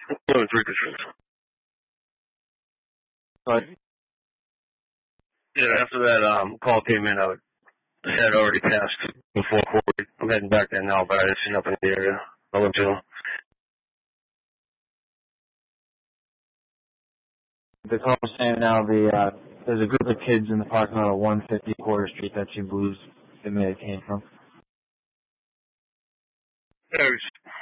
Only 3 controls. But Yeah, after that call came in, I had already passed before Corey. I'm heading back there now, but I didn't see nothing in the area. I'll let you know. the call was saying now there's a group of kids in the parking lot of 150 Quarter Street that she believes it may have came from. There's